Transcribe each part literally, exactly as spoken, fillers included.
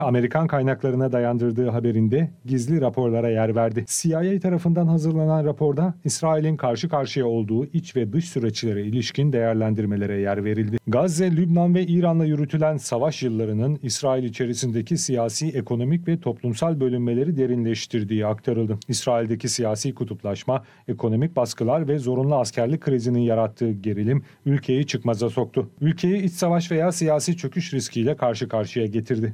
Amerikan kaynaklarına dayandırdığı haberinde gizli raporlara yer verdi. C I A tarafından hazırlanan raporda İsrail'in karşı karşıya olduğu iç ve dış süreçlere ilişkin değerlendirmelere yer verildi. Gazze, Lübnan ve İran'la yürütülen savaş yıllarının İsrail içerisindeki siyasi, ekonomik ve toplumsal bölünmeleri derinleştirdiği aktarıldı. İsrail'deki siyasi kutuplaşma, ekonomik baskılar ve zorunlu askerlik krizinin yarattığı gerilim ülkeyi çıkmaza soktu. Ülkeyi iç savaş veya siyasi çöküş riskiyle karşı karşıya getirdi.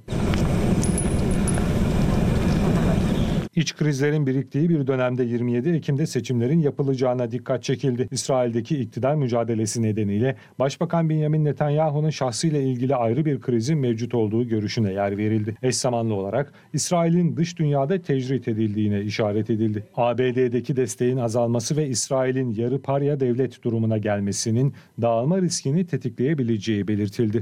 İç krizlerin biriktiği bir dönemde yirmi yedi Ekim'de seçimlerin yapılacağına dikkat çekildi. İsrail'deki iktidar mücadelesi nedeniyle Başbakan Benjamin Netanyahu'nun şahsıyla ilgili ayrı bir krizin mevcut olduğu görüşüne yer verildi. Eş zamanlı olarak İsrail'in dış dünyada tecrit edildiğine işaret edildi. A B D'deki desteğin azalması ve İsrail'in yarı parya devlet durumuna gelmesinin dağılma riskini tetikleyebileceği belirtildi.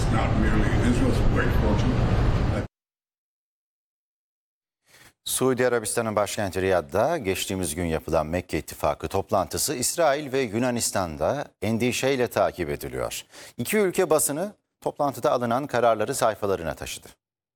Suudi Arabistan'ın başkenti Riyad'da geçtiğimiz gün yapılan Mekke İttifakı toplantısı İsrail ve Yunanistan'da endişeyle takip ediliyor. İki ülke basını toplantıda alınan kararları sayfalarına taşıdı.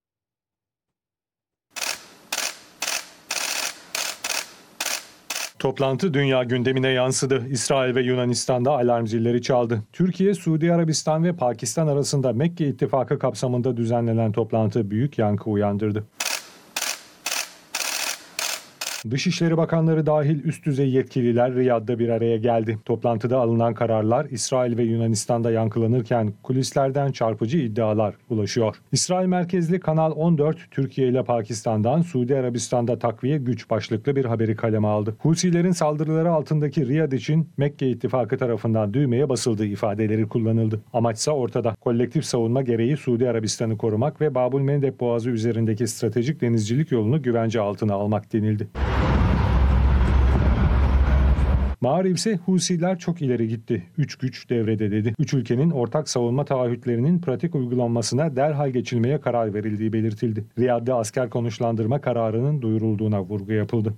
Toplantı dünya gündemine yansıdı. İsrail ve Yunanistan'da alarm zilleri çaldı. Türkiye, Suudi Arabistan ve Pakistan arasında Mekke İttifakı kapsamında düzenlenen toplantı büyük yankı uyandırdı. Dışişleri Bakanları dahil üst düzey yetkililer Riyad'da bir araya geldi. Toplantıda alınan kararlar İsrail ve Yunanistan'da yankılanırken kulislerden çarpıcı iddialar ulaşıyor. İsrail merkezli Kanal on dört, Türkiye ile Pakistan'dan Suudi Arabistan'da takviye güç başlıklı bir haberi kaleme aldı. Husilerin saldırıları altındaki Riyad için Mekke İttifakı tarafından düğmeye basıldığı ifadeleri kullanıldı. Amaçsa ortada. Kolektif savunma gereği Suudi Arabistan'ı korumak ve Babul Mendeb Boğazı üzerindeki stratejik denizcilik yolunu güvence altına almak denildi. Mağrib ise Husiler çok ileri gitti. Üç güç devrede dedi. Üç ülkenin ortak savunma taahhütlerinin pratik uygulanmasına derhal geçilmeye karar verildiği belirtildi. Riyad'da asker konuşlandırma kararının duyurulduğuna vurgu yapıldı.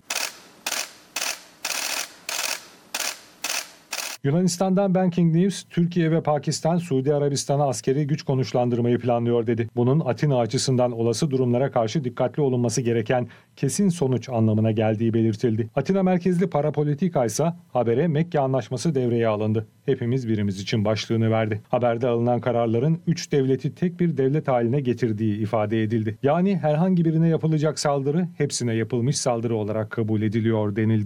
Yunanistan'dan Banking News, Türkiye ve Pakistan Suudi Arabistan'a askeri güç konuşlandırmayı planlıyor dedi. Bunun Atina açısından olası durumlara karşı dikkatli olunması gereken kesin sonuç anlamına geldiği belirtildi. Atina merkezli Parapolitika ise habere Mekke Anlaşması devreye alındı. Hepimiz birimiz için başlığını verdi. Haberde alınan kararların üç devleti tek bir devlet haline getirdiği ifade edildi. Yani herhangi birine yapılacak saldırı hepsine yapılmış saldırı olarak kabul ediliyor denildi.